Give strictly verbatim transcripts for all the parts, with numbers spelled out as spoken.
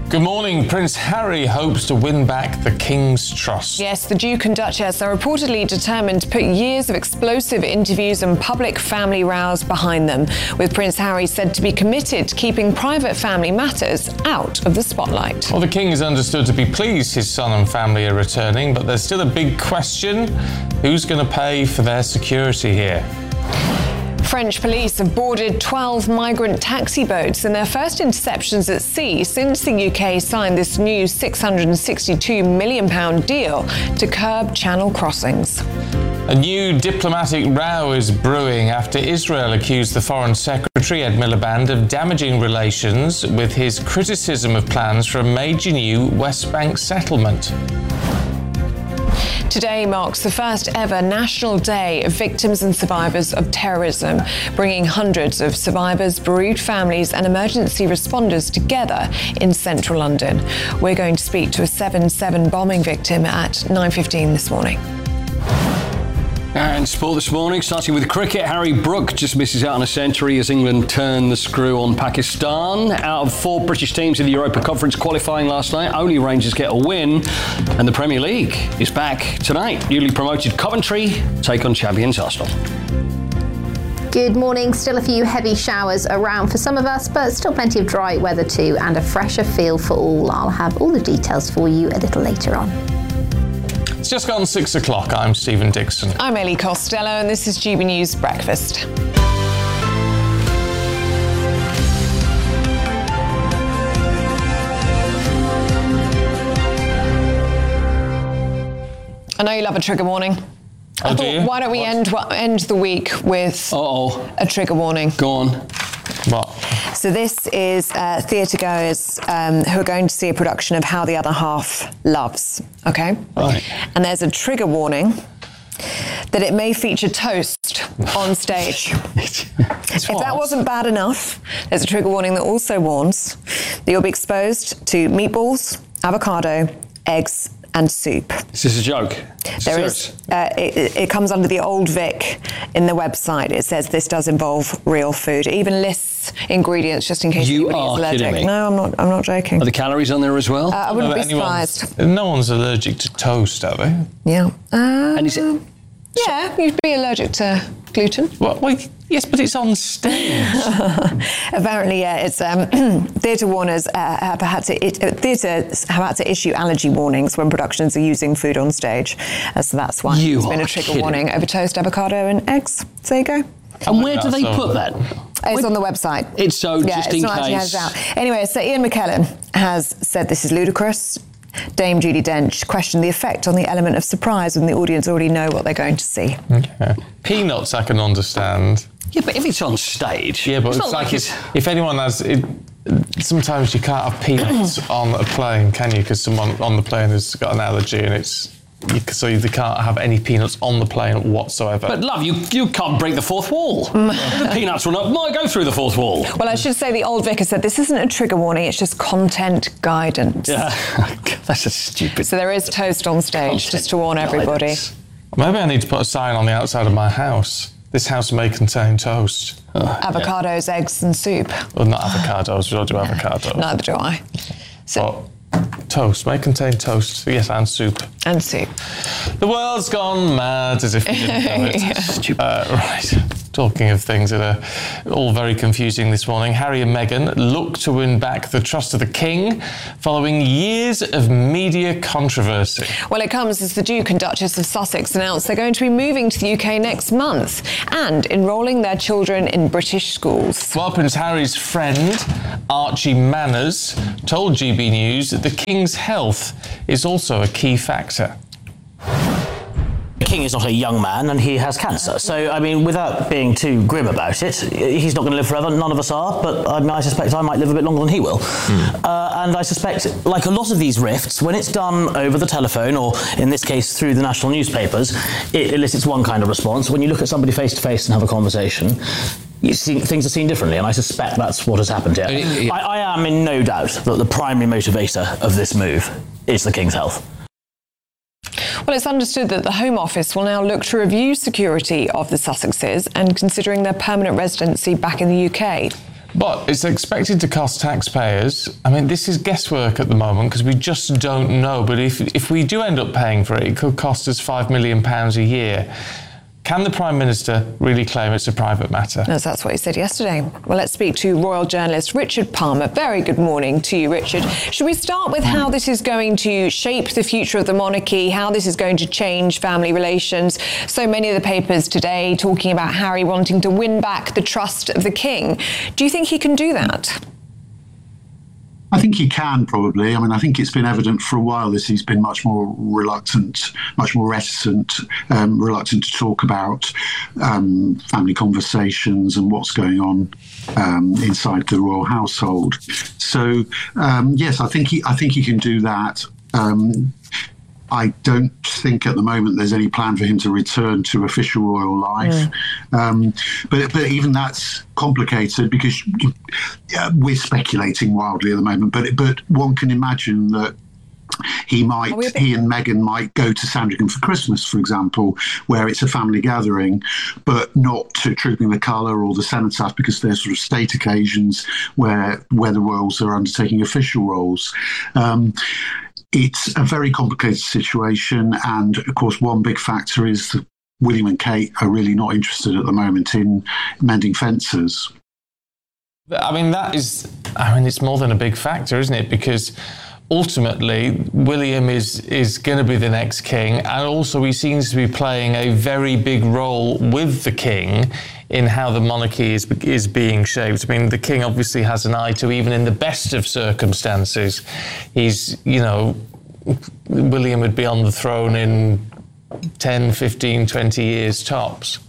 Good morning. Prince Harry hopes to win back the King's trust. Yes, the Duke and Duchess are reportedly determined to put years of explosive interviews and public family rows behind them, with Prince Harry said to be committed to keeping private family matters out of the spotlight. Well, the King is understood to be pleased his son and family are returning, but there's still a big question: who's going to pay for their security here? French police have boarded twelve migrant taxi boats in their first interceptions at sea since the U K signed this new six hundred sixty-two million pounds deal to curb channel crossings. A new diplomatic row is brewing after Israel accused the Foreign Secretary, Ed Miliband, of damaging relations with his criticism of plans for a major new West Bank settlement. Today marks the first ever National Day of Victims and Survivors of Terrorism, bringing hundreds of survivors, bereaved families and emergency responders together in central London. We're going to speak to a seven seven bombing victim at nine fifteen this morning. And sport this morning, starting with cricket. Harry Brook just misses out on a century as England turn the screw on Pakistan. Out of four British teams in the Europa Conference qualifying last night, only Rangers get a win. And the Premier League is back tonight. Newly promoted Coventry take on champions Arsenal. Good morning. Still a few heavy showers around for some of us, but still plenty of dry weather too, and a fresher feel for all. I'll have all the details for you a little later on. It's just gone six o'clock. I'm Stephen Dixon. I'm Ellie Costello, and this is G B News Breakfast. I know you love a trigger warning. Oh, I do you? thought, why don't we end end the week with Uh-oh. a trigger warning? Go on. What? So this is uh, theatre goers um, who are going to see a production of How the Other Half Loves, okay? Right. And there's a trigger warning that it may feature toast on stage. If that wasn't bad enough, there's a trigger warning that also warns that you'll be exposed to meatballs, avocado, eggs, and soup. Is this a joke? Is There this is. Uh, it, it comes under the Old Vic in the website. It says this does involve real food. It even lists ingredients just in case You anybody are is allergic. kidding me. No, I'm not. I'm not joking. Are the calories on there as well? Uh, I wouldn't No, be anyone's- surprised. No one's allergic to toast, are they? Yeah. Uh, and is it? yeah, you'd be allergic to gluten. What? Well, yes, but it's on stage. Apparently, yeah. It's um, theatre warners uh, have had to it, uh, theatres have had to issue allergy warnings when productions are using food on stage. Uh, so that's why You there's been are a trigger kidding. warning over toast, avocado, and eggs. So there you go. And where do they That's put all. that? It's on the website. It's so yeah, just it's in not actually case. handed out. Anyway, so Ian McKellen has said this is ludicrous. Dame Judi Dench questioned the effect on the element of surprise when the audience already know what they're going to see. Okay. Peanuts, I can understand. Yeah, but if it's on stage, Yeah, but it's, not like it's, if anyone has it, sometimes you can't have peanuts on a plane, can you? Because someone on the plane has got an allergy, and it's you, so they can't have any peanuts on the plane whatsoever. But love, you you can't break the fourth wall. The peanuts will not might go through the fourth wall. Well, I should say the Old Vicar said this isn't a trigger warning, it's just content guidance. Yeah, that's a stupid. So there is toast on stage, Content just to warn everybody. guidance. Maybe I need to put a sign on the outside of my house. This house may contain toast. Avocados, eggs and soup. Well, not avocados. We don't do avocado. Neither do I. So, But toast may contain toast. Yes, and soup. and soup. The world's gone mad, as if we didn't know it. Yeah. Stupid. Uh, right. Talking of things that are all very confusing this morning, Harry and Meghan look to win back the trust of the King following years of media controversy. Well, it comes as the Duke and Duchess of Sussex announced they're going to be moving to the U K next month and enrolling their children in British schools. Well, Prince Harry's friend, Archie Manners, told G B News that the King's health is also a key factor. The King is not a young man and he has cancer. So, I mean, without being too grim about it, he's not going to live forever. None of us are, but I, mean, I suspect I might live a bit longer than he will. Mm. Uh, and I suspect, like a lot of these rifts, when it's done over the telephone, or in this case through the national newspapers, it elicits one kind of response. When you look at somebody face to face and have a conversation, you see, things are seen differently, and I suspect that's what has happened here. It, it, I, I am in no doubt that the primary motivator of this move is the King's health. Well, it's understood that the Home Office will now look to review security of the Sussexes and considering their permanent residency back in the U K. But it's expected to cost taxpayers. I mean, this is guesswork at the moment because we just don't know. But if if we do end up paying for it, it could cost us five million pounds a year. Can the Prime Minister really claim it's a private matter? Yes, that's what he said yesterday. Well, let's speak to royal journalist Richard Palmer. Very good morning to you, Richard. Should we start with how this is going to shape the future of the monarchy, how this is going to change family relations? So many of the papers today talking about Harry wanting to win back the trust of the King. Do you think he can do that? I think he can, probably. I mean, I think it's been evident for a while that he's been much more reluctant, much more reticent, um, reluctant to talk about um, family conversations and what's going on um, inside the royal household. So, um, yes, I think he, I think he can do that. Um, I don't think at the moment there's any plan for him to return to official royal life. Mm. Um, but but even that's complicated because uh, we're speculating wildly at the moment. But but one can imagine that he might, he and Meghan might go to Sandringham for Christmas, for example, where it's a family gathering, but not to Trooping the Colour or the Cenotaph because they're sort of state occasions where where the royals are undertaking official roles. Um, It's a very complicated situation, and of course one big factor is that William and Kate are really not interested at the moment in mending fences. I mean, that is, I mean, it's more than a big factor, isn't it? Because ultimately, William is is going to be the next king, and also he seems to be playing a very big role with the king in how the monarchy is is being shaped. I mean, the king obviously has an eye to, even in the best of circumstances, he's, you know, William would be on the throne in ten, fifteen, twenty years tops.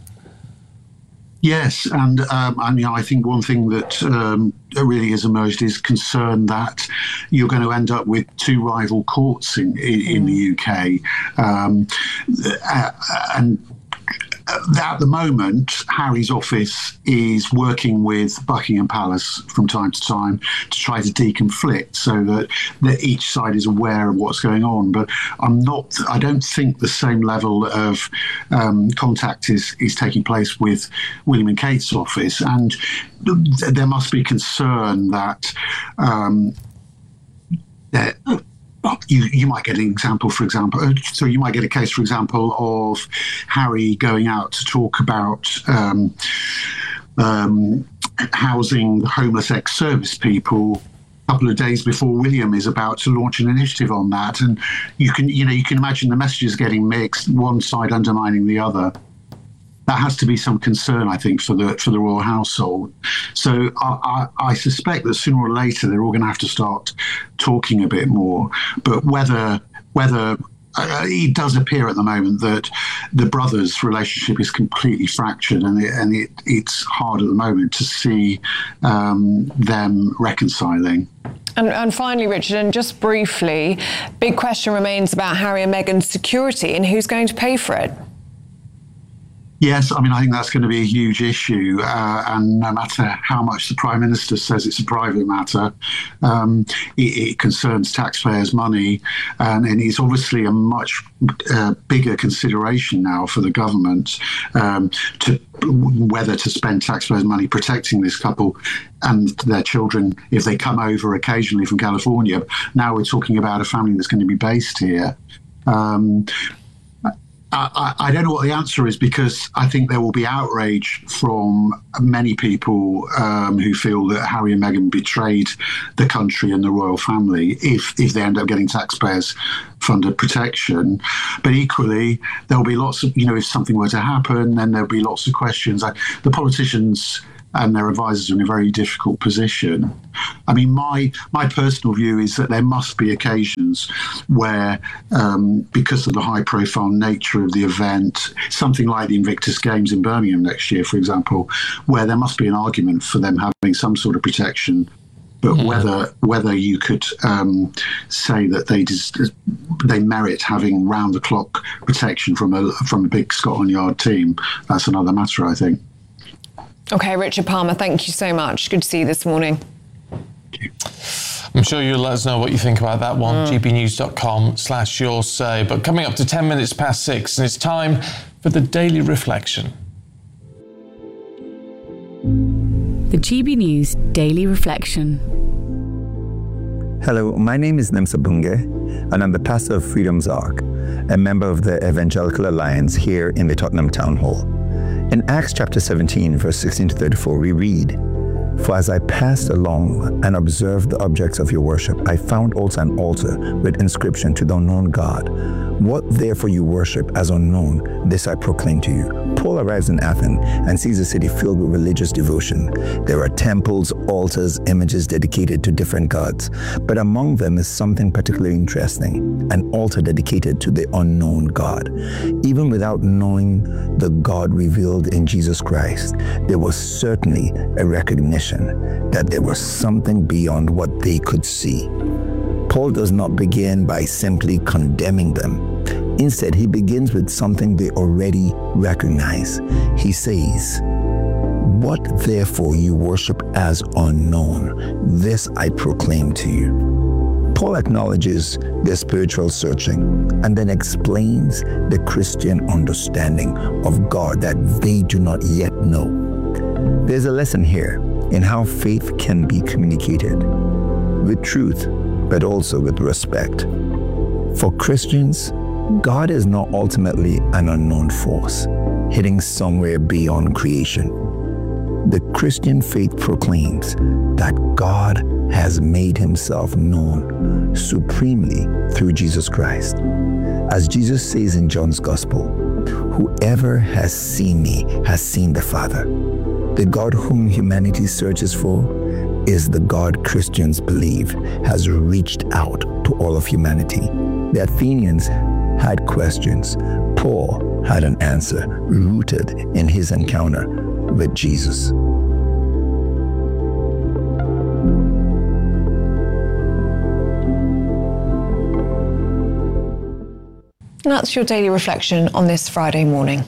Yes, and um, I mean, I think one thing that um, really has emerged is concern that you're going to end up with two rival courts in, in, in the U K. Um, uh, and at the moment, Harry's office is working with Buckingham Palace from time to time to try to deconflict so that, that each side is aware of what's going on. But I'm not, I don't think the same level of um, contact is, is taking place with William and Kate's office. And th- there must be concern that um, that You, you might get an example, for example, so you might get a case, for example, of Harry going out to talk about um, um, housing homeless ex-service people a couple of days before William is about to launch an initiative on that. And you can, you know, you can imagine the messages getting mixed, one side undermining the other. That has to be some concern, I think, for the for the royal household. So I, I, I suspect that sooner or later they're all going to have to start talking a bit more. But whether whether uh, it does appear at the moment that the brothers' relationship is completely fractured, and it, and it, it's hard at the moment to see um, them reconciling. And, and finally, Richard, and just briefly, big question remains about Harry and Meghan's security and who's going to pay for it. Yes, I mean, I think that's going to be a huge issue. Uh, and no matter how much the Prime Minister says it's a private matter, um, it, it concerns taxpayers' money. And, and it's obviously a much uh, bigger consideration now for the government um, to whether to spend taxpayers' money protecting this couple and their children if they come over occasionally from California. Now we're talking about a family that's going to be based here. Um, I, I don't know what the answer is, because I think there will be outrage from many people um, who feel that Harry and Meghan betrayed the country and the royal family if, if they end up getting taxpayers funded protection. But equally, there'll be lots of, you know, if something were to happen, then there'll be lots of questions. I, the politicians and their advisors are in a very difficult position. I mean, my my personal view is that there must be occasions where, um, because of the high-profile nature of the event, something like the Invictus Games in Birmingham next year, for example, where there must be an argument for them having some sort of protection. But mm. whether whether you could um, say that they just, they merit having round-the-clock protection from a from a big Scotland Yard team, that's another matter, I think. OK, Richard Palmer, thank you so much. Good to see you this morning. Thank you. I'm sure you'll let us know what you think about that one, mm. gbnews.com slash your say. But coming up to ten minutes past six, and it's time for the Daily Reflection. The G B News Daily Reflection. Hello, my name is Nemsa Bunge, and I'm the pastor of Freedom's Ark, a member of the Evangelical Alliance here in the Tottenham Town Hall. In Acts chapter seventeen, verse sixteen to thirty-four, we read, "For as I passed along and observed the objects of your worship, I found also an altar with inscription to the unknown God. What therefore you worship as unknown, this I proclaim to you." Paul arrives in Athens and sees a city filled with religious devotion. There are temples, altars, images dedicated to different gods. But among them is something particularly interesting, an altar dedicated to the unknown God. Even without knowing the God revealed in Jesus Christ, there was certainly a recognition that there was something beyond what they could see. Paul does not begin by simply condemning them. Instead, he begins with something they already recognize. He says, "What therefore you worship as unknown, this I proclaim to you." Paul acknowledges their spiritual searching and then explains the Christian understanding of God that they do not yet know. There's a lesson here in how faith can be communicated with truth, but also with respect. For Christians, God is not ultimately an unknown force, hidden somewhere beyond creation. The Christian faith proclaims that God has made himself known supremely through Jesus Christ. As Jesus says in John's Gospel, "Whoever has seen me has seen the Father." The God whom humanity searches for is the God Christians believe has reached out to all of humanity. The Athenians had questions. Paul had an answer rooted in his encounter with Jesus. And that's your daily reflection on this Friday morning.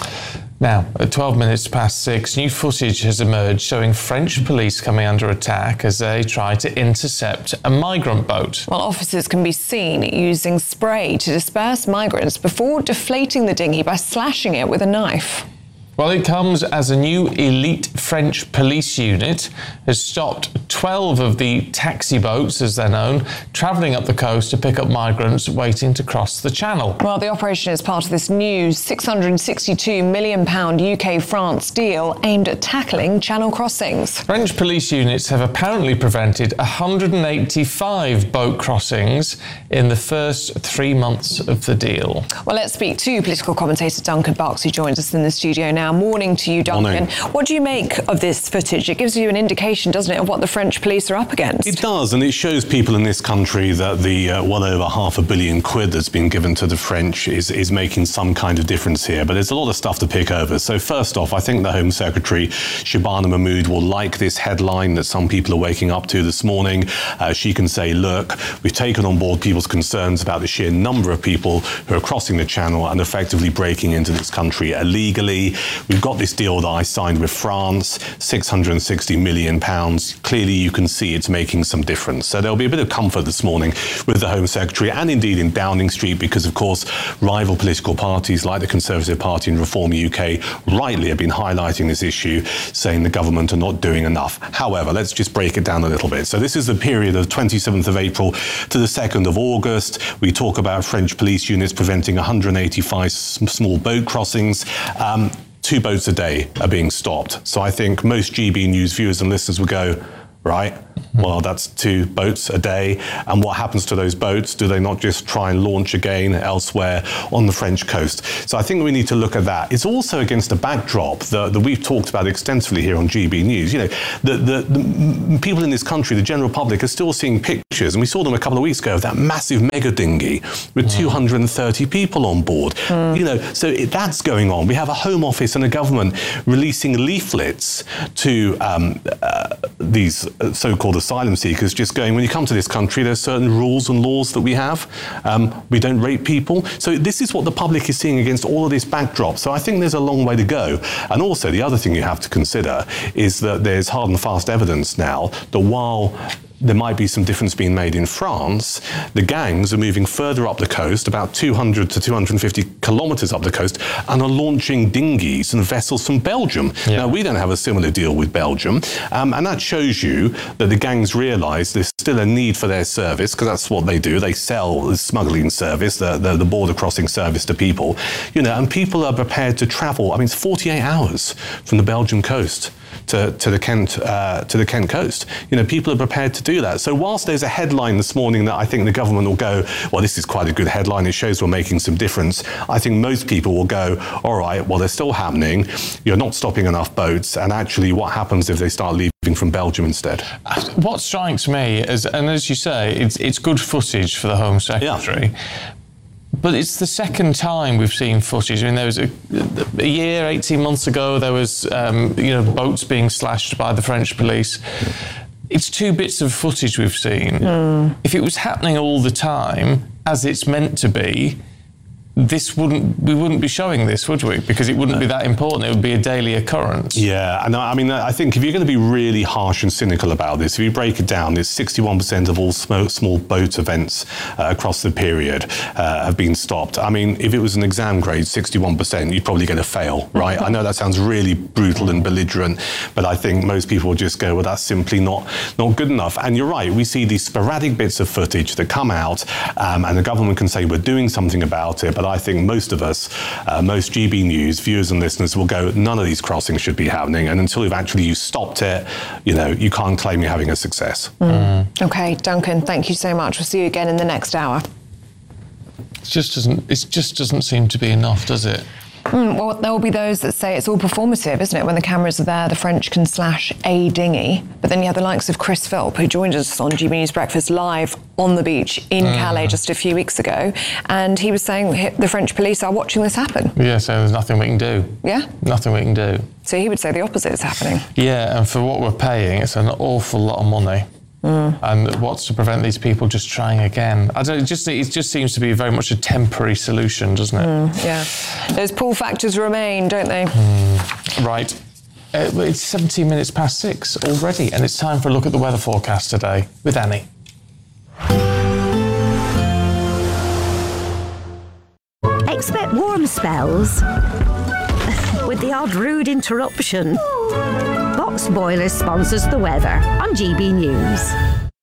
Now, at twelve minutes past six, new footage has emerged showing French police coming under attack as they try to intercept a migrant boat. Well, officers can be seen using spray to disperse migrants before deflating the dinghy by slashing it with a knife. Well, it comes as a new elite French police unit has stopped twelve of the taxi boats, as they're known, travelling up the coast to pick up migrants waiting to cross the channel. Well, the operation is part of this new six hundred sixty-two million pounds U K-France deal aimed at tackling channel crossings. French police units have apparently prevented one hundred eighty-five boat crossings in the first three months of the deal. Well, let's speak to political commentator Duncan Bucks, who joins us in the studio now. Morning to you, Duncan. Morning. What do you make of this footage? It gives you an indication, doesn't it, of what the French police are up against? It does, and it shows people in this country that the uh, well over half a billion quid that's been given to the French is, is making some kind of difference here. But there's a lot of stuff to pick over. So first off, I think the Home Secretary, Shabana Mahmood, will like this headline that some people are waking up to this morning. Uh, she can say, look, we've taken on board people's concerns about the sheer number of people who are crossing the channel and effectively breaking into this country illegally. We've got this deal that I signed with France, six hundred sixty million pounds. Clearly, you can see it's making some difference. So there'll be a bit of comfort this morning with the Home Secretary and indeed in Downing Street, because, of course, rival political parties like the Conservative Party and Reform U K rightly have been highlighting this issue, saying the government are not doing enough. However, let's just break it down a little bit. So this is the period of twenty-seventh of April to the second of August. We talk about French police units preventing one hundred eighty-five small boat crossings. Um, Two boats a day are being stopped. So I think most G B News viewers and listeners would go, right, well, that's two boats a day. And what happens to those boats? Do they not just try and launch again elsewhere on the French coast? So I think we need to look at that. It's also against a backdrop that, that we've talked about extensively here on G B News. You know, the, the, the people in this country, the general public, are still seeing pictures, and we saw them a couple of weeks ago, of that massive mega dinghy with mm. two hundred thirty people on board. Mm. You know, so it, that's going on. We have a Home Office and a government releasing leaflets to um, uh, these so-called asylum seekers, just going, when you come to this country, there's certain rules and laws that we have. Um, we don't rape people. So this is what the public is seeing against all of this backdrop. So I think there's a long way to go. And also the other thing you have to consider is that there's hard and fast evidence now that while there might be some difference being made in France. The gangs are moving further up the coast, about two hundred to two hundred fifty kilometres up the coast, and are launching dinghies and vessels from Belgium. Yeah. Now, we don't have a similar deal with Belgium, um, and that shows you that the gangs realise there's still a need for their service, because that's what they do. They sell the smuggling service, the, the, the border crossing service to people, you know, and people are prepared to travel. I mean, it's forty-eight hours from the Belgian coast to, to the Kent uh, to the Kent coast. You know, people are prepared to do that. So whilst there's a headline this morning that I think the government will go, well, this is quite a good headline, it shows we're making some difference, I think most people will go, all right, well, they're still happening, you're not stopping enough boats, and actually what happens if they start leaving from Belgium instead? What strikes me, is, and as you say, it's, it's good footage for the Home Secretary, yeah. But it's the second time we've seen footage. I mean, there was a, a year, eighteen months ago, there was, um, you know, boats being slashed by the French police. It's two bits of footage we've seen. Mm. If it was happening all the time, as it's meant to be, this wouldn't, we wouldn't be showing this, would we? Because it wouldn't be that important. It would be a daily occurrence. Yeah, and I mean, I think if you're going to be really harsh and cynical about this, if you break it down, there's sixty-one percent of all small, small boat events uh, across the period uh, have been stopped. I mean, if it was an exam grade, sixty-one percent, you'd probably get a fail, right? I know that sounds really brutal and belligerent, but I think most people will just go, well, that's simply not, not good enough. And you're right, we see these sporadic bits of footage that come out, um, and the government can say we're doing something about it, but I think most of us, uh, most G B News viewers and listeners will go, none of these crossings should be happening. And until you've actually you stopped it, you know, you can't claim you're having a success. Mm. OK, Duncan, thank you so much. We'll see you again in the next hour. It just doesn't, it just doesn't seem to be enough, does it? Mm, well, there will be those that say it's all performative, isn't it? When the cameras are there, the French can slash a dinghy. But then you have the likes of Chris Philp, who joined us on G B News Breakfast live on the beach in mm. Calais just a few weeks ago. And he was saying the French police are watching this happen. Yeah, so there's nothing we can do. Yeah? Nothing we can do. So he would say the opposite is happening. Yeah, and for what we're paying, it's an awful lot of money. Mm. And what's to prevent these people just trying again? I don't. It just it just seems to be very much a temporary solution, doesn't it? Mm, yeah. Those pull factors remain, don't they? Mm. Right. Uh, it's seventeen minutes past six already, and it's time for a look at the weather forecast today with Annie. Expect warm spells with the odd rude interruption. Box Boilers sponsors the weather on G B News.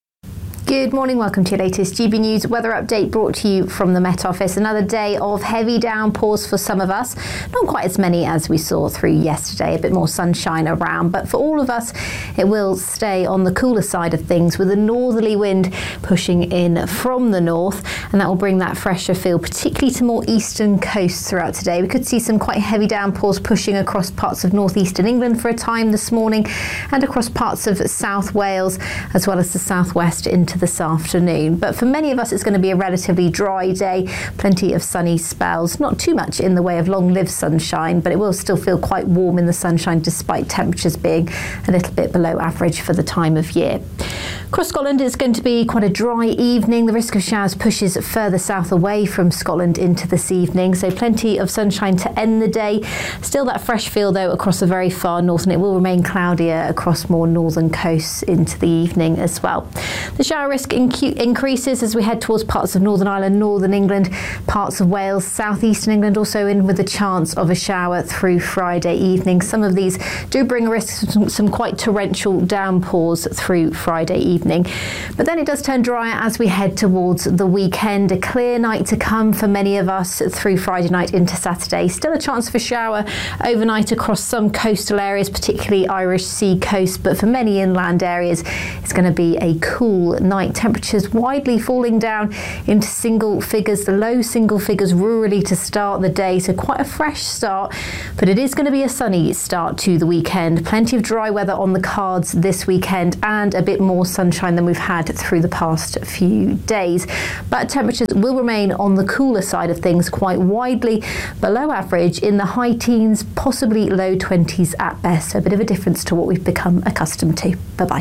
Good morning, welcome to your latest G B News weather update brought to you from the Met Office. Another day of heavy downpours for some of us. Not quite as many as we saw through yesterday, a bit more sunshine around, but for all of us it will stay on the cooler side of things with a northerly wind pushing in from the north, and that will bring that fresher feel particularly to more eastern coasts throughout today. We could see some quite heavy downpours pushing across parts of northeastern England for a time this morning and across parts of South Wales as well as the southwest into this afternoon. But for many of us it's going to be a relatively dry day, plenty of sunny spells, not too much in the way of long-lived sunshine, but it will still feel quite warm in the sunshine despite temperatures being a little bit below average for the time of year. Across Scotland it's going to be quite a dry evening. The risk of showers pushes further south away from Scotland into this evening, so plenty of sunshine to end the day. Still that fresh feel though across the very far north, and it will remain cloudier across more northern coasts into the evening as well. The shower risk incu- increases as we head towards parts of Northern Ireland, Northern England, parts of Wales, southeastern England also in with a chance of a shower through Friday evening. Some of these do bring a risk of some, some quite torrential downpours through Friday evening. But then it does turn drier as we head towards the weekend. A clear night to come for many of us through Friday night into Saturday. Still a chance for shower overnight across some coastal areas, particularly Irish Sea coast, but for many inland areas it's going to be a cool night. Temperatures widely falling down into single figures, the low single figures rurally to start the day, so quite a fresh start, but it is going to be a sunny start to the weekend. Plenty of dry weather on the cards this weekend and a bit more sunshine than we've had through the past few days. But temperatures will remain on the cooler side of things, quite widely below average in the high teens, possibly low twenties at best, so a bit of a difference to what we've become accustomed to. Bye-bye.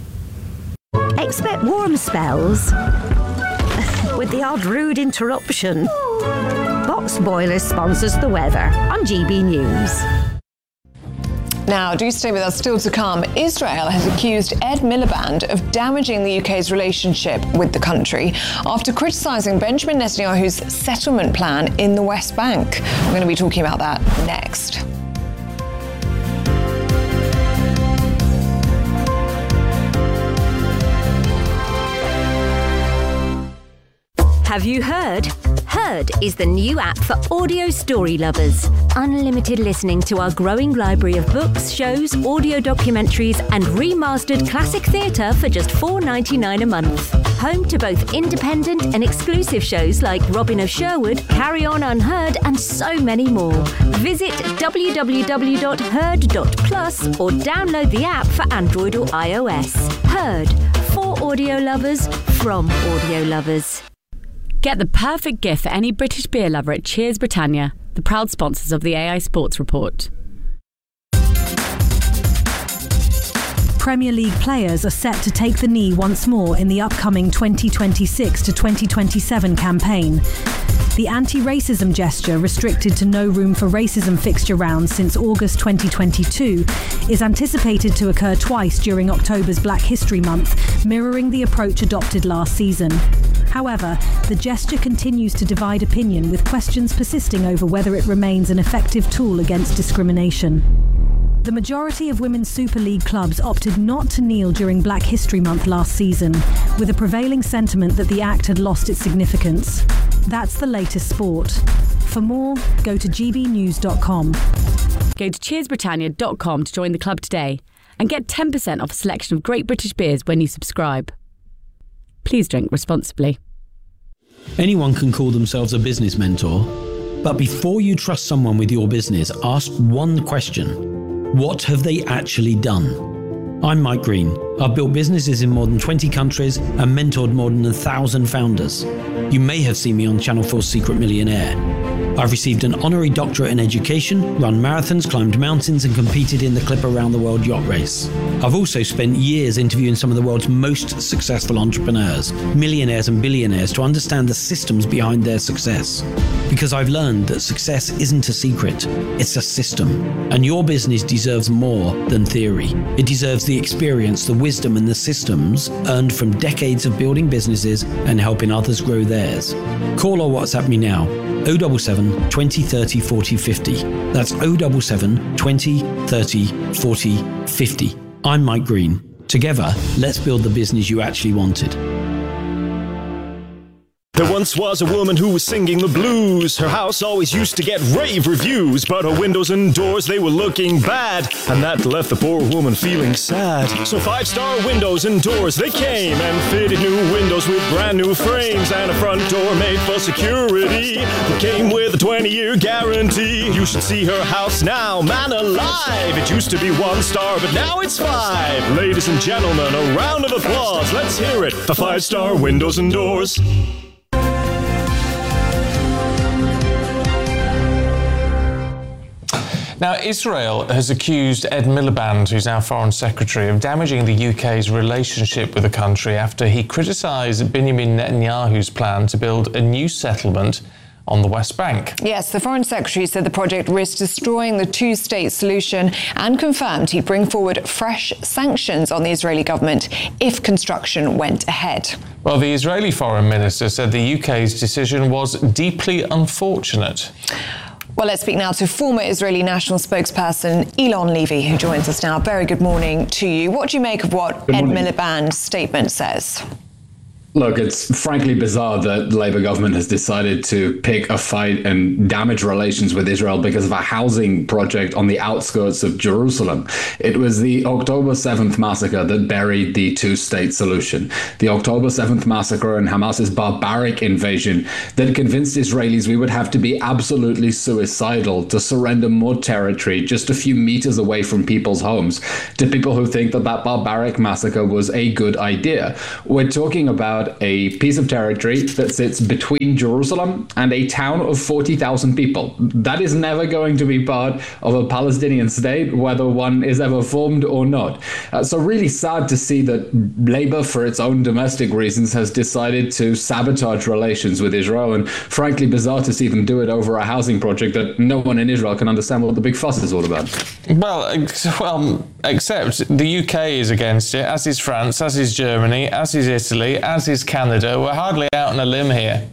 Expect warm spells with the odd rude interruption. Box Boilers sponsors the weather on G B News. Now, do stay with us. Still to come, Israel has accused Ed Miliband of damaging the U K's relationship with the country after criticising Benjamin Netanyahu's settlement plan in the West Bank. We're going to be talking about that next. Have you heard? Heard is the new app for audio story lovers. Unlimited listening to our growing library of books, shows, audio documentaries and remastered classic theatre for just four dollars ninety-nine a month. Home to both independent and exclusive shows like Robin of Sherwood, Carry On Unheard and so many more. Visit w w w dot heard dot plus or download the app for Android or iOS. Heard, for audio lovers, from audio lovers. Get the perfect gift for any British beer lover at Cheers Britannia, the proud sponsors of the A I Sports Report. Premier League players are set to take the knee once more in the upcoming twenty twenty-six to twenty twenty-seven campaign. The anti-racism gesture, restricted to no room for racism fixture rounds since August twenty twenty-two, is anticipated to occur twice during October's Black History Month, mirroring the approach adopted last season. However, the gesture continues to divide opinion, with questions persisting over whether it remains an effective tool against discrimination. The majority of Women's Super League clubs opted not to kneel during Black History Month last season, with a prevailing sentiment that the act had lost its significance. That's the latest sport. For more, go to g b news dot com. Go to cheers britannia dot com to join the club today and get ten percent off a selection of great British beers when you subscribe. Please drink responsibly. Anyone can call themselves a business mentor, but before you trust someone with your business, ask one question. What have they actually done? I'm Mike Green. I've built businesses in more than twenty countries and mentored more than a thousand founders. You may have seen me on Channel four's Secret Millionaire. I've received an honorary doctorate in education, run marathons, climbed mountains and competed in the Clipper Round the World yacht race. I've also spent years interviewing some of the world's most successful entrepreneurs, millionaires and billionaires, to understand the systems behind their success. Because I've learned that success isn't a secret, it's a system. And your business deserves more than theory. It deserves the experience, the wisdom and the systems earned from decades of building businesses and helping others grow theirs. Call or WhatsApp me now. oh seven seven, twenty, thirty, forty, fifty. That's oh seven seven, twenty, thirty, forty, fifty. I'm Mike Green. Together, let's build the business you actually wanted. There once was a woman who was singing the blues. Her house always used to get rave reviews, but her windows and doors, they were looking bad, and that left the poor woman feeling sad. So five-star windows and doors, they came and fitted new windows with brand new frames, and a front door made for security that came with a twenty-year guarantee. You should see her house now, man alive. It used to be one star, but now it's five. Ladies and gentlemen, a round of applause. Let's hear it for five-star windows and doors. Now, Israel has accused Ed Miliband, who's our Foreign Secretary, of damaging the U K's relationship with the country after he criticised Benjamin Netanyahu's plan to build a new settlement on the West Bank. Yes, the Foreign Secretary said the project risked destroying the two-state solution and confirmed he'd bring forward fresh sanctions on the Israeli government if construction went ahead. Well, the Israeli Foreign Minister said the U K's decision was deeply unfortunate. Well, let's speak now to former Israeli national spokesperson Eylon Levy, who joins us now. Very good morning to you. What do you make of what Ed Miliband's statement says? Look, it's frankly bizarre that the Labour government has decided to pick a fight and damage relations with Israel because of a housing project on the outskirts of Jerusalem. It was the October seventh massacre that buried the two-state solution. The October seventh massacre and Hamas's barbaric invasion that convinced Israelis we would have to be absolutely suicidal to surrender more territory just a few meters away from people's homes to people who think that that barbaric massacre was a good idea. We're talking about about a piece of territory that sits between Jerusalem and a town of forty thousand people. That is never going to be part of a Palestinian state, whether one is ever formed or not. Uh, so really sad to see that Labour, for its own domestic reasons, has decided to sabotage relations with Israel, and frankly bizarre to see them do it over a housing project that no one in Israel can understand what the big fuss is all about. Well, ex- well, except the U K is against it, as is France, as is Germany, as is Italy, as is Canada. We're hardly out on a limb here.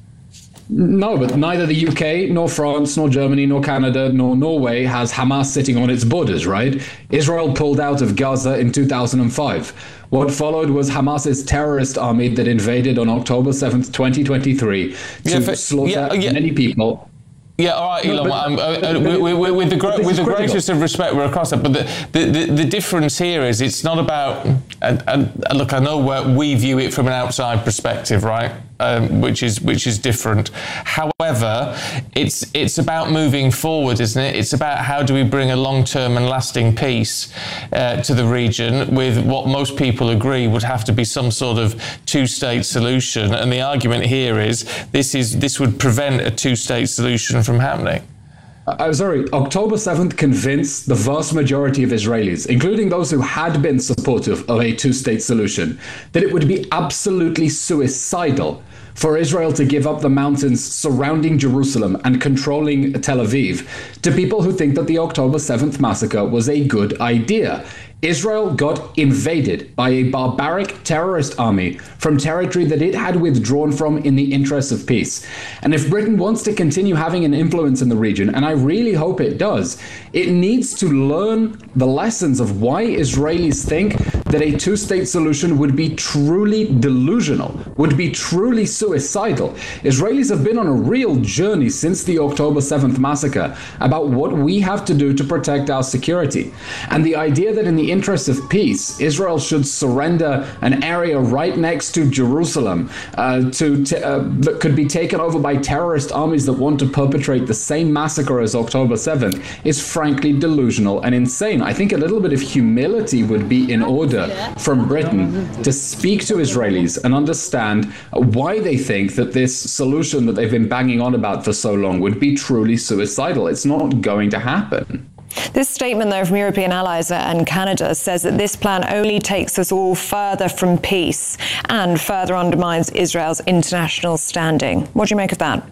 No, but neither the U K, nor France, nor Germany, nor Canada, nor Norway has Hamas sitting on its borders, right? Israel pulled out of Gaza in two thousand five. What followed was Hamas's terrorist army that invaded on October seventh, twenty twenty-three, to Yeah, for- slaughter yeah, yeah. many people. Yeah, all right, No, Elon. but- I'm, uh, but- uh, but- with, with, with the gro- this with is the critical. greatest of respect, we're across that. But the, the, the, the difference here is it's not about. And, and look, I know where we view it from an outside perspective, right? Um, which is which is different. However, it's it's about moving forward, isn't it? It's about how do we bring a long-term and lasting peace uh, to the region with what most people agree would have to be some sort of two-state solution. And the argument here is this is this would prevent a two-state solution from happening. I'm sorry, October seventh convinced the vast majority of Israelis, including those who had been supportive of a two-state solution, that it would be absolutely suicidal for Israel to give up the mountains surrounding Jerusalem and controlling Tel Aviv to people who think that the October seventh massacre was a good idea. Israel got invaded by a barbaric terrorist army from territory that it had withdrawn from in the interests of peace. And if Britain wants to continue having an influence in the region, and I really hope it does, it needs to learn the lessons of why Israelis think that a two-state solution would be truly delusional, would be truly suicidal. Israelis have been on a real journey since the October seventh massacre about what we have to do to protect our security. And the idea that in the interest of peace, Israel should surrender an area right next to Jerusalem uh, to t- uh, that could be taken over by terrorist armies that want to perpetrate the same massacre as October seventh is frankly delusional and insane. I think a little bit of humility would be in order from Britain to speak to Israelis and understand why they think that this solution that they've been banging on about for so long would be truly suicidal. It's not going to happen. This statement, though, from European allies and Canada says that this plan only takes us all further from peace and further undermines Israel's international standing. What do you make of that?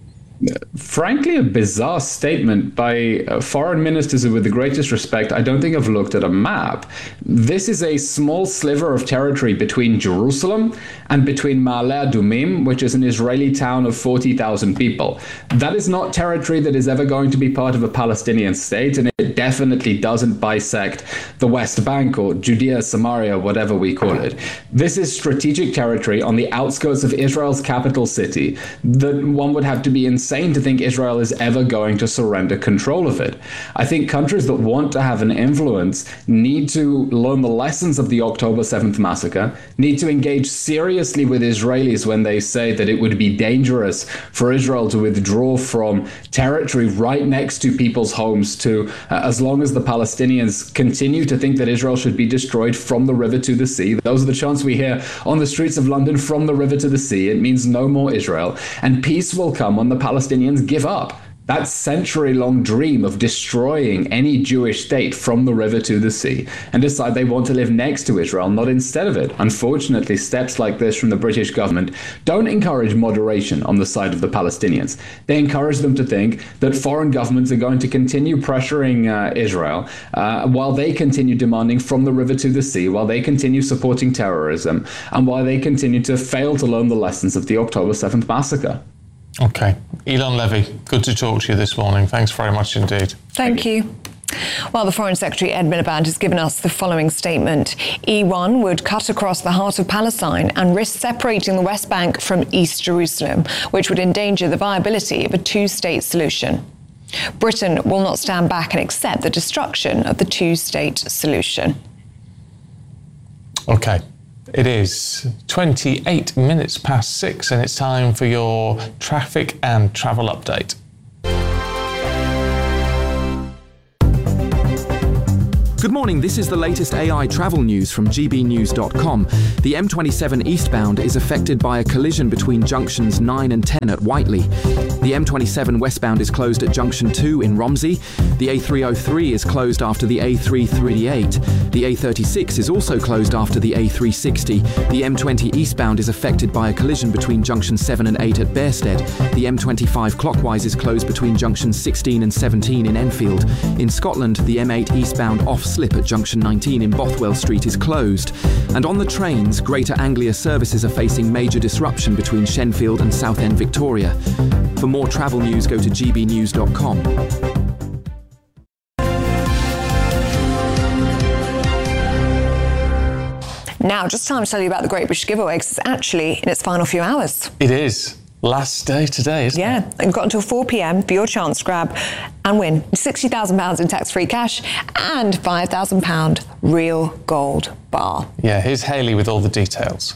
Frankly, a bizarre statement by uh, foreign ministers who, with the greatest respect, I don't think have looked at a map. This is a small sliver of territory between Jerusalem and between Ma'ale Adumim, which is an Israeli town of forty thousand people. That is not territory that is ever going to be part of a Palestinian state, and it definitely doesn't bisect the West Bank or Judea, Samaria, whatever we call it. This is strategic territory on the outskirts of Israel's capital city that one would have to be insane to think Israel is ever going to surrender control of it. I think countries that want to have an influence need to learn the lessons of the October seventh massacre, need to engage seriously with Israelis when they say that it would be dangerous for Israel to withdraw from territory right next to people's homes to, uh, as long as the Palestinians continue to think that Israel should be destroyed from the river to the sea. Those are the chants we hear on the streets of London, from the river to the sea. It means no more Israel. And peace will come when the Palestinians give up that century-long dream of destroying any Jewish state from the river to the sea and decide they want to live next to Israel, not instead of it. Unfortunately, steps like this from the British government don't encourage moderation on the side of the Palestinians. They encourage them to think that foreign governments are going to continue pressuring uh, Israel uh, while they continue demanding from the river to the sea, while they continue supporting terrorism, and while they continue to fail to learn the lessons of the October seventh massacre. Okay. Elon Levy, good to talk to you this morning. Thanks very much indeed. Thank you. Well, the Foreign Secretary, Ed Miliband, has given us the following statement. E one would cut across the heart of Palestine and risk separating the West Bank from East Jerusalem, which would endanger the viability of a two-state solution. Britain will not stand back and accept the destruction of the two-state solution. Okay. It is twenty-eight minutes past six, and it's time for your traffic and travel update. Good morning. morning, this is the latest A I travel news from G B news dot com. The M twenty-seven eastbound is affected by a collision between junctions nine and ten at Whiteley. The M twenty-seven westbound is closed at junction two in Romsey. The A three oh three is closed after the A three thirty-eight. The A thirty-six is also closed after the A three sixty. The M twenty eastbound is affected by a collision between junction seven and eight at Bearsted. The M twenty-five clockwise is closed between junctions sixteen and seventeen in Enfield. In Scotland, the M eight eastbound off-slip at junction nineteen in Bothwell Street is closed. And on the trains, Greater Anglia services are facing major disruption between Shenfield and Southend Victoria. For more travel news, go to G B news dot com. Now, just time to tell you about the Great British Giveaway, because it's actually in its final few hours. It is. Last day today, isn't yeah, it? Yeah, you've got until four p.m. for your chance to grab and win sixty thousand pounds in tax-free cash and five thousand pounds real gold bar. Yeah, here's Hayley with all the details.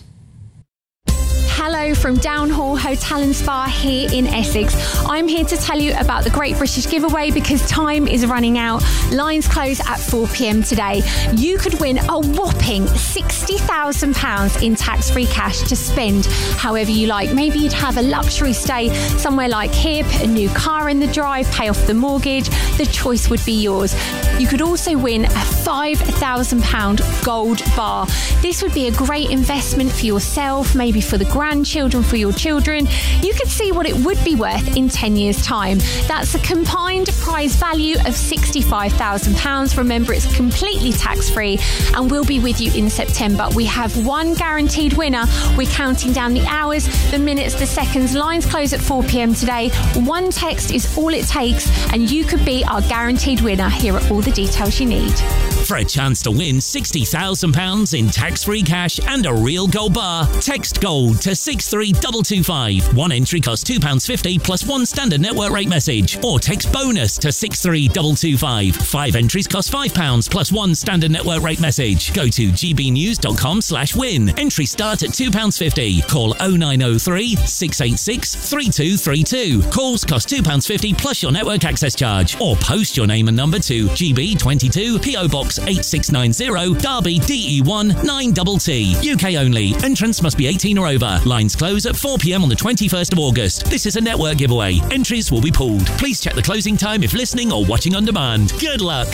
Hello from Downhall Hotel and Spa here in Essex. I'm here to tell you about the Great British Giveaway because time is running out. Lines close at four p.m. today. You could win a whopping sixty thousand pounds in tax-free cash to spend however you like. Maybe you'd have a luxury stay somewhere like here, put a new car in the drive, pay off the mortgage. The choice would be yours. You could also win a five thousand pounds gold bar. This would be a great investment for yourself, maybe for the grandchildren, for your children. You could see what it would be worth in ten years' time. That's a combined prize value of sixty-five thousand pounds. Remember, it's completely tax-free and we'll be with you in September. We have one guaranteed winner. We're counting down the hours, the minutes, the seconds. Lines close at four p.m. today. One text is all it takes and you could be our guaranteed winner. Here are all the details you need. For a chance to win sixty thousand pounds in tax-free cash and a real gold bar, text GOLD to six three two two five. One entry costs two pounds fifty plus one standard network rate message. Or text BONUS to six three two two five. Five entries cost five pounds plus one standard network rate message. Go to g b news dot com slash win. Entries start at two pounds fifty. Call oh nine oh three, six eight six, three two three two. Calls cost two pounds fifty plus your network access charge. Or post your name and number to G B twenty-two, P O Box eight six nine zero, Derby D E one nine T T. U K only. Entrance must be eighteen or over. Lines close at four p.m. on the twenty-first of August. This is a network giveaway. Entries will be pooled. Please check the closing time if listening or watching on demand. Good luck.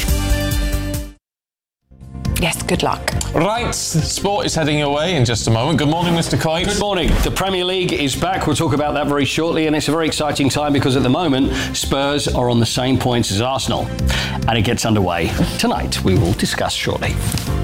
Yes, good luck. Right, sport is heading your way in just a moment. Good morning, Mister Coyte. Good morning. The Premier League is back. We'll talk about that very shortly, and it's a very exciting time because at the moment, Spurs are on the same points as Arsenal. And it gets underway tonight. We will discuss shortly.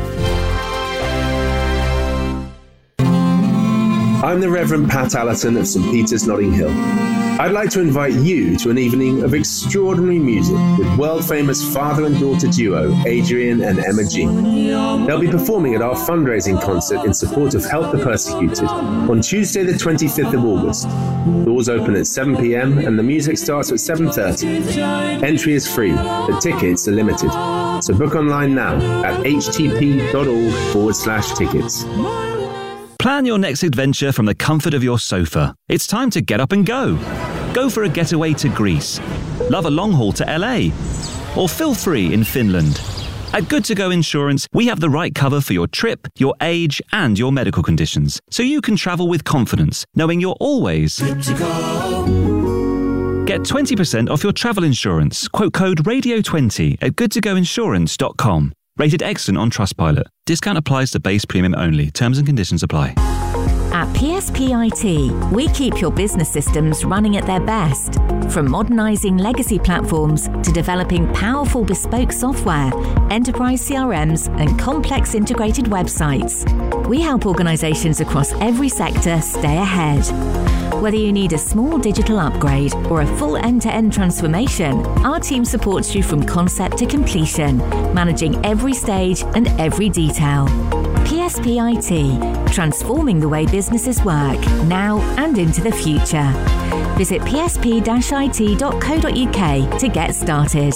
I'm the Reverend Pat Allerton of St Peter's, Notting Hill. I'd like to invite you to an evening of extraordinary music with world-famous father and daughter duo Adrian and Emma G. They'll be performing at our fundraising concert in support of Help the Persecuted on Tuesday the twenty-fifth of August. Doors open at seven p.m. and the music starts at seven thirty. Entry is free, but tickets are limited. So book online now at htp.org forward slash tickets. Plan your next adventure from the comfort of your sofa. It's time to get up and go. Go for a getaway to Greece. Love a long haul to L A. Or feel free in Finland. At Good To Go Insurance, we have the right cover for your trip, your age, and your medical conditions, so you can travel with confidence, knowing you're always good to go. Get twenty percent off your travel insurance. Quote code radio twenty at good to go insurance dot com. Rated excellent on Trustpilot. Discount applies to base premium only. Terms and conditions apply. At P S P I T, we keep your business systems running at their best. From modernising legacy platforms to developing powerful bespoke software, enterprise C R Ms and complex integrated websites. We help organisations across every sector stay ahead. Whether you need a small digital upgrade or a full end-to-end transformation, our team supports you from concept to completion, managing every stage and every detail. P S P I T, transforming the way businesses work, now and into the future. Visit p s p dash i t dot co dot u k to get started.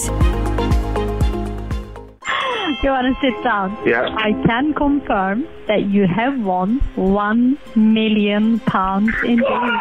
You want to sit down? Yeah. I can confirm that you have won one million pounds in days.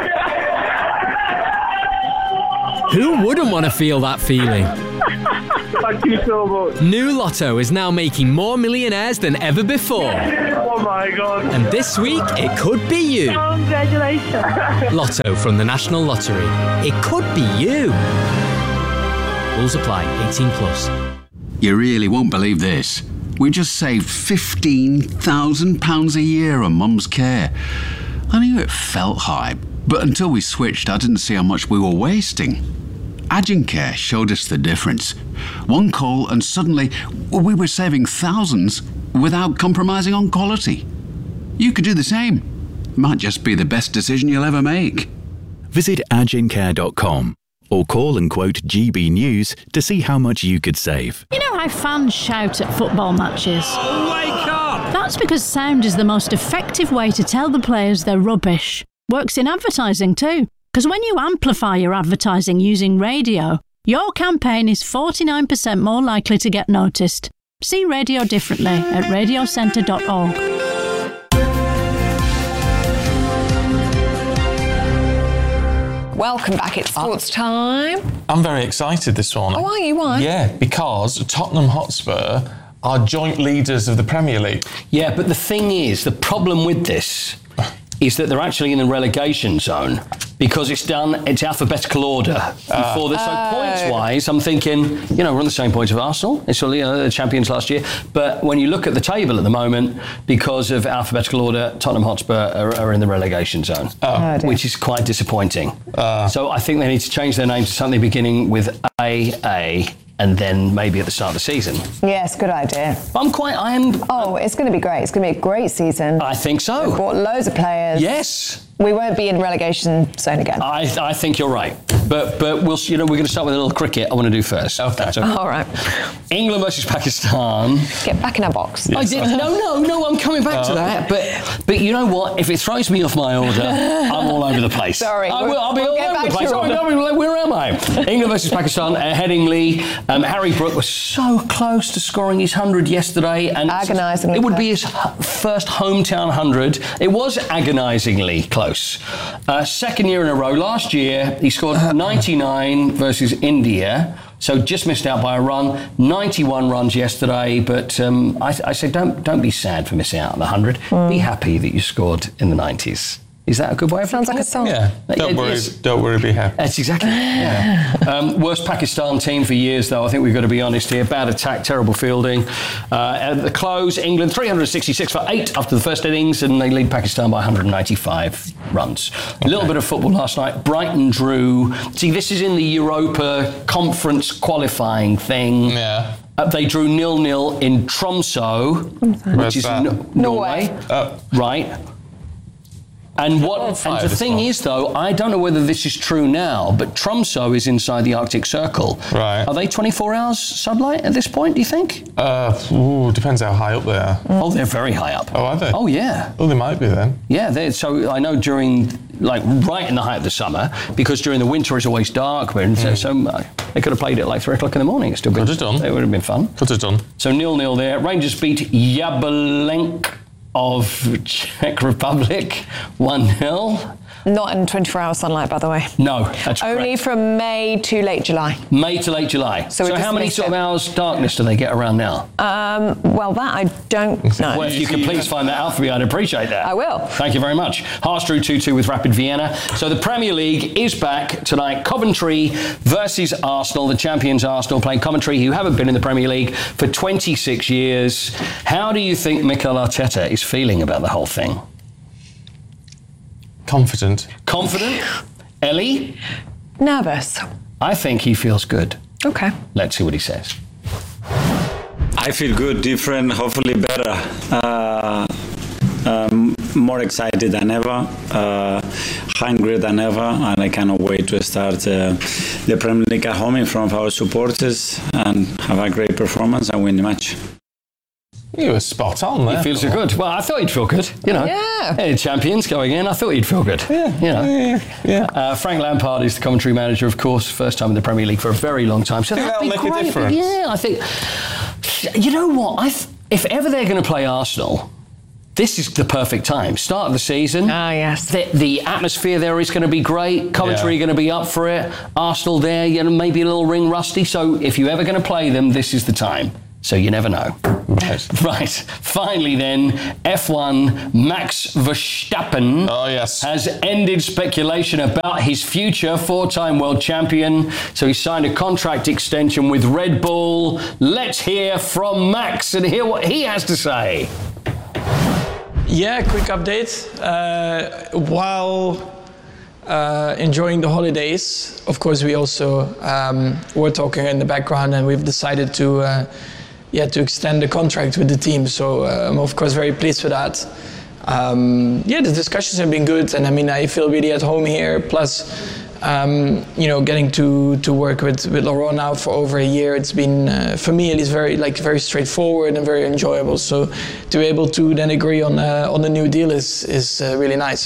Who wouldn't want to feel that feeling? Thank you so much. New Lotto is now making more millionaires than ever before. Oh my God. And this week, it could be you. Congratulations. Lotto from the National Lottery. It could be you. Rules apply. eighteen plus. You really won't believe this. We just saved fifteen thousand pounds a year on Mum's care. I knew it felt high, but until we switched, I didn't see how much we were wasting. Agencare showed us the difference. One call and suddenly we were saving thousands without compromising on quality. You could do the same. Might just be the best decision you'll ever make. Visit agencare dot com or call and quote G B News to see how much you could save. You know how fans shout at football matches? Wake up! That's because sound is the most effective way to tell the players they're rubbish. Works in advertising too. Because when you amplify your advertising using radio, your campaign is forty-nine percent more likely to get noticed. See radio differently at radio centre dot org. Welcome back. It's sports time. I'm very excited this one. Oh, are you? Why? Yeah, because Tottenham Hotspur are joint leaders of the Premier League. Yeah, but the thing is, the problem with this is that they're actually in the relegation zone because it's done, it's alphabetical order Uh, before this. So Oh. points-wise, I'm thinking, you know, we're on the same points of Arsenal. It's all, you know, the champions last year. But when you look at the table at the moment, because of alphabetical order, Tottenham Hotspur are, are in the relegation zone, Oh, dear. which is quite disappointing. So I think they need to change their name to something beginning with A A. And then maybe at the start of the season. Yes, good idea. I'm quite, I am... Oh, it's going to be great. It's going to be a great season. I think so. We've bought loads of players. Yes. We won't be in relegation zone again. I, I think you're right. But but we'll you know we're going to start with a little cricket I want to do first. Okay. So, All right. England versus Pakistan. Get back in our box. I did, no, no, no, I'm coming back to Oh. that. But but you know what? If it throws me off my order, I'm all over the place. Sorry. I will, I'll be We'll all get over back the to place. your Oh, order. no, where am I? England versus Pakistan at Headingley. Um, Harry Brook was so close to scoring his one hundred yesterday. And Agonisingly It would be close. his h- first hometown one hundred. It was agonisingly close. Uh, second year in a row. Last year, he scored ninety-nine versus India. So just missed out by a run. ninety-one runs yesterday, but um, I, I say don't don't be sad for missing out on the one hundred. Be happy that you scored in the nineties. Is that a good way of Sounds like a song. Yeah, don't It worry, is. don't worry, be happy. That's exactly yeah. um, worst Pakistan team for years, though. I think we've got to be honest here. Bad attack, terrible fielding. Uh, at the close, England three hundred sixty-six for eight after the first innings, and they lead Pakistan by one hundred ninety-five runs. A little bit of football last night. Brighton drew. See, this is in the Europa Conference qualifying thing. Yeah. Uh, they drew nil-nil in Tromsø, Where's which is that? no- Norway. Oh. Right. And what? And fire the this thing one. is, though, I don't know whether this is true now, but Tromsø is inside the Arctic Circle. Right. Are they twenty-four hours sunlight at this point? Do you think? Uh, ooh, depends how high up they are. Oh, they're very high up. Oh, are they? Oh, yeah. Well, they might be then. Yeah. They're, so I know during, like, right in the height of the summer, because during the winter it's always dark. But so, so uh, they could have played it like three o'clock in the morning. It's still Could have done. It would have been fun. Could have done. So nil-nil there. Rangers beat Yabelenk of Czech Republic one nil. Not in twenty-four hour sunlight, by the way. No, that's Only correct. from May to late July. May to late July. So So, we just how many missed sort of it. hours darkness do they get around now? Um, well, that I don't know. Well, if you could please find that out for me, I'd appreciate that. I will. Thank you very much. Hearts drew two two with Rapid Vienna. So the Premier League is back tonight. Coventry versus Arsenal. The champions Arsenal playing Coventry, who haven't been in the Premier League for twenty-six years. How do you think Mikel Arteta is feeling about the whole thing? Confident. Confident? Ellie? Nervous. I think he feels good. Okay. Let's see what he says. I feel good, different, hopefully better. Uh, um, more excited than ever, uh, hungrier than ever, and I cannot wait to start uh, the Premier League at home in front of our supporters and have a great performance and win the match. You were spot on there. He feels good. Well, I thought he'd feel good. You know, Yeah. Hey, champions going in. I thought he'd feel good. Yeah, you know. Yeah, yeah. Uh, Frank Lampard is the commentary manager, of course, first time in the Premier League for a very long time. So Think that'd be that'll make a great. difference? Yeah, I think. You know what? I th- if ever they're going to play Arsenal, this is the perfect time. Start of the season. Ah, yes. The, the atmosphere there is going to be great. Commentary Yeah. going to be up for it. Arsenal there, you know, maybe a little ring rusty. So if you're ever going to play them, this is the time. So you never know. Right. Right. Finally then, F one, Max Verstappen oh, yes. has ended speculation about his future, four-time world champion. So he signed a contract extension with Red Bull. Let's hear from Max and hear what he has to say. Yeah, quick update. Uh, while uh, enjoying the holidays, of course, we also um, were talking in the background, and we've decided to, uh, yeah, to extend the contract with the team. So uh, I'm of course very pleased with that. Um, yeah, the discussions have been good, and I mean, I feel really at home here. Plus, um, you know, getting to to work with with Laurent now for over a year, it's been uh, for me at least very like very straightforward and very enjoyable. So to be able to then agree on uh, on the new deal is is uh, really nice.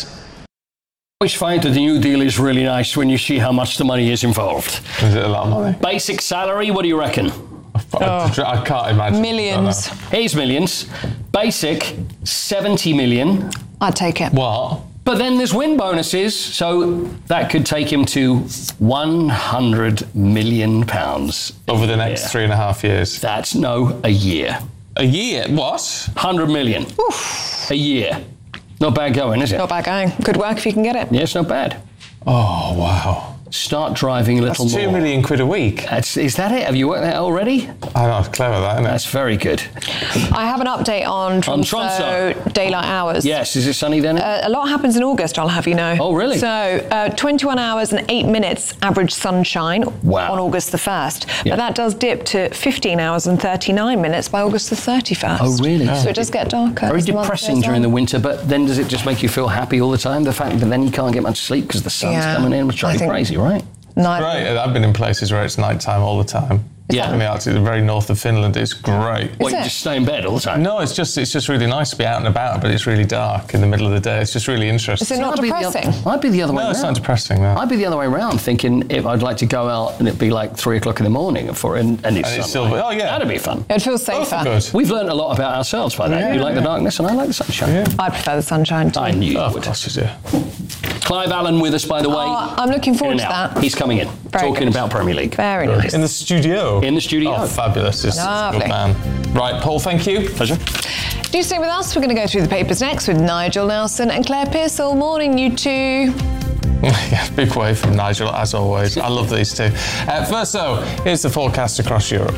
I always find that the new deal is really nice when you see how much the money is involved. Is it a lot of money? Basic salary, what do you reckon? Oh. I can't imagine. Millions. Here's millions. Basic, seventy million. I'd take it. What? But then there's win bonuses, so that could take him to one hundred million pounds. Over the next year. three and a half years? That's, no, a year. A year? What? one hundred million. Oof. A year. Not bad going, is it? Not bad going. Good work if you can get it. Yeah, it's not bad. Oh, wow. Start driving a little That's more. two million quid a week. That's, is that it? Have you worked that already? I know, clever that, isn't it? That's very good. I have an update on Tromso, On Tromso. daylight hours. Yes, is it sunny then? Uh, a lot happens in August, I'll have you know. Oh, really? So, uh, twenty-one hours and eight minutes average sunshine Wow. on August the first. Yeah. But that does dip to fifteen hours and thirty-nine minutes by August the thirty-first. Oh, really? So it does get darker. Very as the month depressing goes during on. the winter, but then does it just make you feel happy all the time? The fact that then you can't get much sleep because the sun's Yeah, coming in, which I drives you think- crazy, right? Night. Great. I've been in places where it's night time all the time. Yeah. In the Arctic, the very north of Finland, it's great. What, you it? just stay in bed all the time? No, it's just it's just really nice to be out and about, but it's really dark in the middle of the day. It's just really interesting. Is it not I'd be the depressing? oth- I'd be the other way No, around. it's not depressing, no. I'd be the other way around, thinking if I'd like to go out and it'd be like three o'clock in the morning for and, and it's And it's sunlight. still- oh, yeah. That'd be fun. It feels safer. Good. We've learned a lot about ourselves by that. Yeah. You like the darkness and I like the sunshine. Yeah. I prefer the sunshine too. I knew you Oh, of would. course you do. Clive Allen with us, by the way. Oh, I'm looking In forward and to out. that. He's coming in, Very talking good. about Premier League. Very nice. In the studio? In the studio. Oh, fabulous. It's, it's Lovely. good, man. Right, Paul, thank you. Pleasure. Do stay with us. We're going to go through the papers next with Nigel Nelson and Claire Pearsall. Morning, you two. Yeah, big wave from Nigel, as always. I love these two. Uh, first, though, here's the forecast across Europe.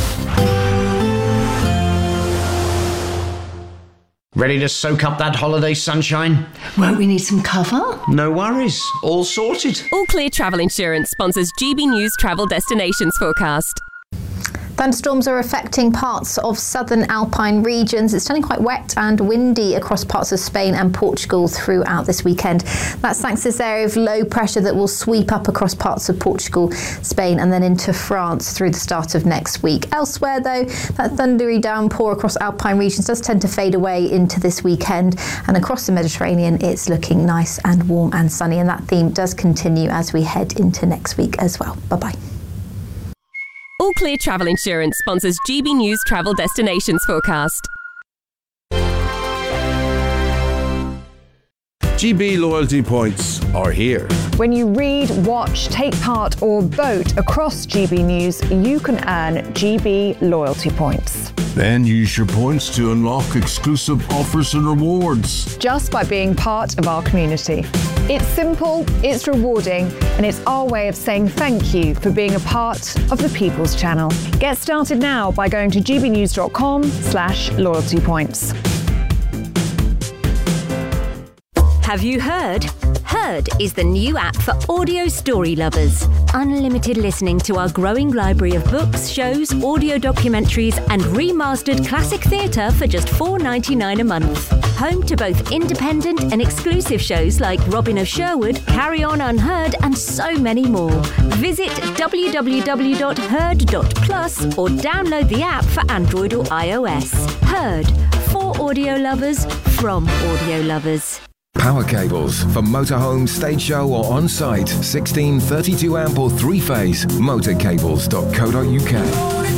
Ready to soak up that holiday sunshine? Won't we need some cover? No worries. All sorted. All Clear Travel Insurance sponsors G B News Travel Destinations Forecast. Thunderstorms are affecting parts of southern Alpine regions. It's turning quite wet and windy across parts of Spain and Portugal throughout this weekend. That's thanks to this area of low pressure that will sweep up across parts of Portugal, Spain and then into France through the start of next week. Elsewhere though, that thundery downpour across Alpine regions does tend to fade away into this weekend, and across the Mediterranean it's looking nice and warm and sunny, and that theme does continue as we head into next week as well. Bye-bye. All Clear Travel Insurance sponsors G B News Travel Destinations Forecast. G B loyalty points are here. When you read, watch, take part or vote across G B News, you can earn G B loyalty points. Then use your points to unlock exclusive offers and rewards. Just by being part of our community. It's simple, it's rewarding, and it's our way of saying thank you for being a part of the People's Channel. Get started now by going to gbnews.com slash loyalty points. Have you heard? Heard is the new app for audio story lovers. Unlimited listening to our growing library of books, shows, audio documentaries, and remastered classic theatre for just four dollars ninety-nine a month. Home to both independent and exclusive shows like Robin of Sherwood, Carry On Unheard, and so many more. Visit w w w dot heard dot plus or download the app for Android or iOS. Heard, for audio lovers, from audio lovers. Power cables for motorhome, stage show or on-site. sixteen, thirty-two amp or three-phase. motorcables dot co dot u k.